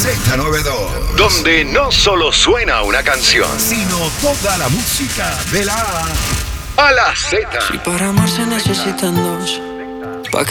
Z92. Donde no solo suena una canción, Sino toda la música de la A a la Z. Si para amar se necesitan dos,